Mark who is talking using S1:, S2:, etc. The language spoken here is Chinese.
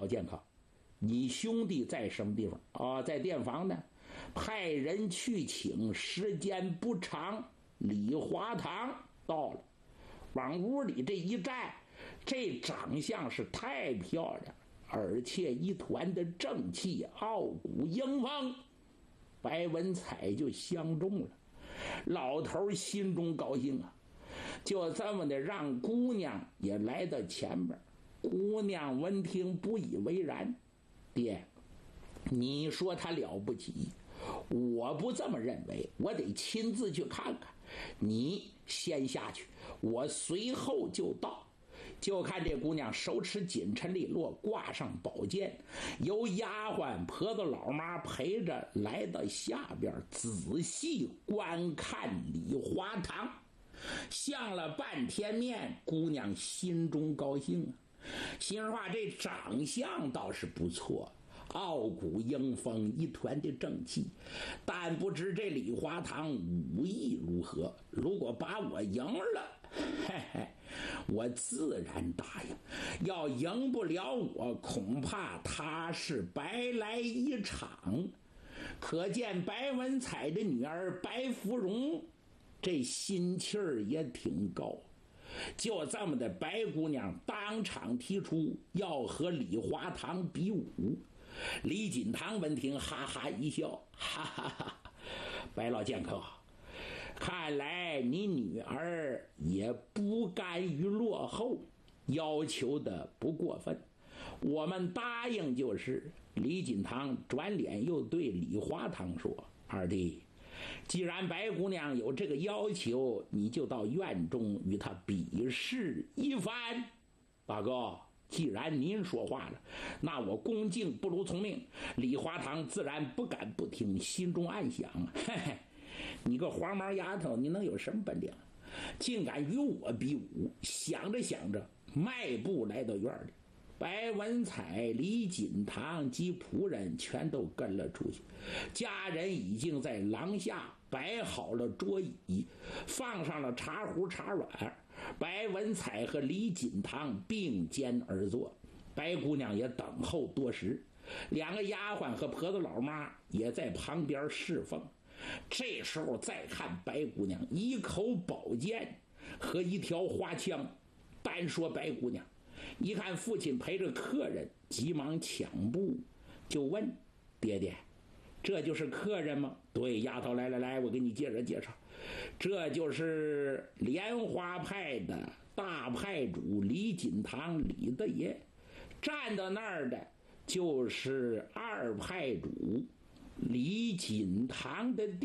S1: 老剑客，你兄弟在什么地方？哦，在店房呢，派人去请，时间不长，李华堂到了，往屋里这一站，这长相是太漂亮，而且一团的正气，傲骨英风，白文彩就相中了。老头心中高兴啊，就这么的让姑娘也来到前边。姑娘闻听不以为然，爹，你说他了不起，我不这么认为，我得亲自去看看。你先下去，我随后就到。就看这姑娘手持锦尘利落，挂上宝剑，由丫鬟婆子老妈陪着来到下边，仔细观看李华堂。相了半天面，姑娘心中高兴啊，心说话这长相倒是不错，傲骨英风，一团的正气，但不知这李华堂武艺如何，如果把我赢了，嘿嘿，我自然答应，要赢不了我，恐怕他是白来一场。可见白文彩的女儿白芙蓉这心气儿也挺高，就这么的，白姑娘当场提出要和李华堂比武。李锦堂闻听哈哈一笑，哈哈哈，白老剑客，看来你女儿也不甘于落后，要求的不过分，我们答应就是。李锦堂转脸又对李华堂说，二弟，既然白姑娘有这个要求，你就到院中与她比试一番。大哥，既然您说话了，那我恭敬不如从命。李华堂自然不敢不听，心中暗想，嘿嘿，你个黄毛丫头，你能有什么本领，竟敢与我比武？想着想着，迈步来到院里，白文彩、李锦堂及仆人全都跟了出去，家人已经在廊下摆好了桌椅，放上了茶壶茶碗，白文彩和李锦堂并肩而坐，白姑娘也等候多时，两个丫鬟和婆子老妈也在旁边侍奉。这时候再看白姑娘，一口宝剑和一条花枪。单说白姑娘一看父亲陪着客人，急忙抢步就问，爹爹，这就是客人吗？对，丫头，来来来，我给你介绍介绍，这就是莲花派的大派主李锦堂李大爷，站到那儿的就是二派主李锦堂的弟